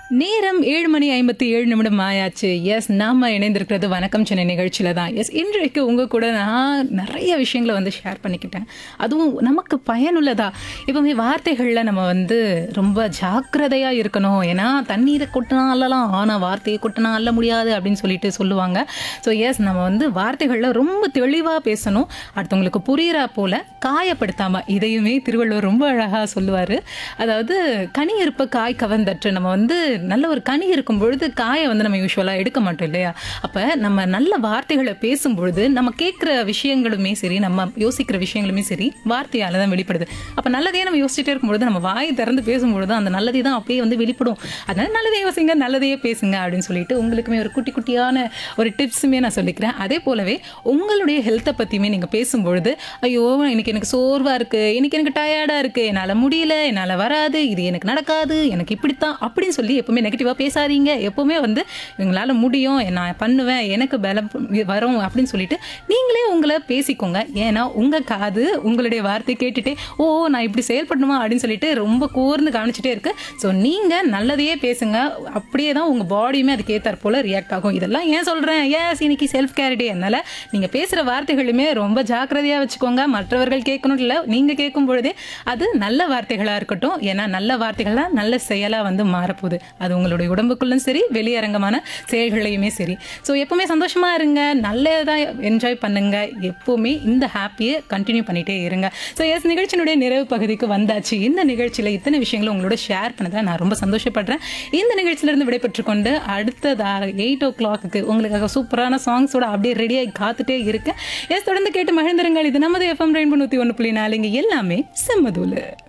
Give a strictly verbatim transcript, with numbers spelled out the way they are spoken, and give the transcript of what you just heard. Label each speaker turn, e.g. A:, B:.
A: நேரம் ஏழு மணி ஐம்பத்தி ஏழு நிமிடம் ஆயாச்சு. எஸ், நாம இணைந்திருக்கிறது வணக்கம் சென்னை நிகழ்ச்சியில தான். எஸ், இன்றைக்கு உங்க கூட நான் நிறைய விஷயங்களை வந்து ஷேர் பண்ணிக்கிட்டேன். அதுவும் நமக்கு பயனுள்ளதா. இப்போவே வார்த்தைகளில் நம்ம வந்து ரொம்ப ஜாக்கிரதையா இருக்கணும். ஏன்னா தண்ணீரை கொட்டினா அல்லலாம், ஆனால் வார்த்தையை கொட்டினா அல்ல முடியாது அப்படின்னு சொல்லிட்டு சொல்லுவாங்க. ஸோ எஸ், நம்ம வந்து வார்த்தைகளில் ரொம்ப தெளிவாக பேசணும். அடுத்தவங்களுக்கு புரியிறா போல காயப்படுத்தாம. இதையுமே திருவள்ளுவர் ரொம்ப அழகாக சொல்லுவார். அதாவது கனி இருப்ப காய் கவர்ந்தற்று. நம்ம வந்து நல்ல ஒரு கனி இருக்கும் பொழுது காயை வந்து நம்ம யூஸ்வலாக எடுக்க மாட்டோம் இல்லையா? அப்போ நம்ம நல்ல வார்த்தைகளை பேசும்பொழுது நம்ம கேட்குற விஷயங்களுமே சரி, நம்ம யோசிக்கிற விஷயங்களுமே சரி வார்த்தையால் தான் வெளிப்படுது. அப்போ நல்லதே நம்ம யோசிச்சுட்டே இருக்கும்பொழுது நம்ம வாயை திறந்து பேசும்பொழுது அந்த நல்லதே தான் அப்படியே வந்து வெளிப்படும். அதனால நல்லதே யோசிங்க, நல்லதையே பேசுங்க அப்படின்னு சொல்லிட்டு உங்களுக்குமே ஒரு குட்டி குட்டியான ஒரு டிப்ஸுமே நான் சொல்லிக்கிறேன். அதே போலவே உங்களுடைய ஹெல்த்தை பற்றியுமே நீங்கள் பேசும்பொழுது, ஐயோ இன்னைக்கு எனக்கு சோர்வாக இருக்குது, இன்னைக்கு எனக்கு டயர்டாக இருக்குது, என்னால் முடியல, என்னால் வராது, இது எனக்கு நடக்காது, எனக்கு இப்படித்தான் அப்படின்னு சொல்லி எப்பவுமே நெகட்டிவாக பேசாதீங்க. எப்பவுமே வந்து இவங்களால முடியும், நான் பண்ணுவேன், எனக்கு பலம் வரும் அப்படின்னு சொல்லிட்டு நீங்களே உங்களை பேசிக்கோங்க. ஏன்னா உங்கள் காது உங்களுடைய வார்த்தை கேட்டுட்டே ஓ நான் இப்படி செயல்படணுமா அப்படின்னு சொல்லிட்டு ரொம்ப கூர்ந்து கவனிச்சுட்டே இருக்கு. ஸோ நீங்கள் நல்லதையே பேசுங்க. அப்படியே தான் உங்கள் பாடியுமே அதுக்கு ஏற்றாற் போல ரியாக்ட் ஆகும். இதெல்லாம் ஏன் சொல்கிறேன், ஏஸ் இன்னைக்கு செல்ஃப் கேர் டே. அதனால நீங்கள் பேசுகிற வார்த்தைகளுமே ரொம்ப ஜாக்கிரதையாக வச்சுக்கோங்க. மற்றவர்கள் கேட்கணும் இல்லை, நீங்கள் கேட்கும் பொழுதே அது நல்ல வார்த்தைகளாக இருக்கட்டும். ஏன்னா நல்ல வார்த்தைகள்லாம் நல்ல செயலாக வந்து மாறப்போகுது. அது உங்களுடைய உடம்புக்குள்ளும் சரி, வெளியரங்கமான செயல்களையுமே சரி. ஸோ எப்பவுமே சந்தோஷமா இருங்க, நல்லதாக என்ஜாய் பண்ணுங்க. எப்பவுமே இந்த ஹாப்பியை கண்டினியூ பண்ணிட்டே இருங்க. ஸோ எஸ், நிகழ்ச்சியினுடைய நிறைவு பகுதிக்கு வந்தாச்சு. இந்த நிகழ்ச்சியில் இத்தனை விஷயங்களும் உங்களோட ஷேர் பண்ணதில் நான் ரொம்ப சந்தோஷப்படுறேன். இந்த நிகழ்ச்சியிலிருந்து விடைபெற்று கொண்டு அடுத்ததாக எயிட் ஓ கிளாக்கு உங்களுக்காக சூப்பரான சாங்ஸோட அப்படியே ரெடியாகி காத்துட்டே இருக்கேன். எஸ், தொடர்ந்து கேட்டு மகிழ்ந்துருங்கள். இது நமது எஃப்எம் ரெயின்போ நூற்றி ஒன்று புள்ளி நாலு. இங்கே எல்லாமே செம்மதூளு.